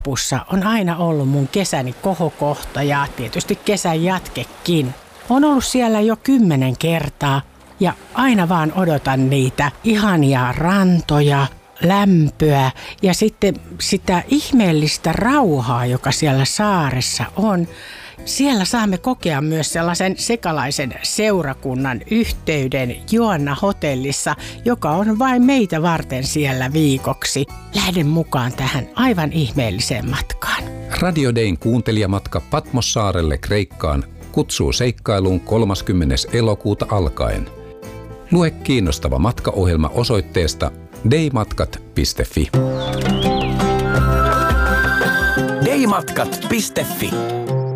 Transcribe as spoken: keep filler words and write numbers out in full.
Viikonloppussa on aina ollut mun kesäni kohokohta ja tietysti kesän jatkekin. On ollut siellä jo kymmenen kertaa ja aina vaan odotan niitä ihania rantoja, lämpöä ja sitten sitä ihmeellistä rauhaa, joka siellä saaressa on. Siellä saamme kokea myös sellaisen sekalaisen seurakunnan yhteyden Joanna hotellissa, joka on vain meitä varten siellä viikoksi. Lähden mukaan tähän aivan ihmeelliseen matkaan. Radio Dayn kuuntelijamatka Patmossaarelle Kreikkaan kutsuu seikkailuun kolmaskymmenes elokuuta alkaen. Lue kiinnostava matkaohjelma osoitteesta daymatkat piste fi. daymatkat piste fi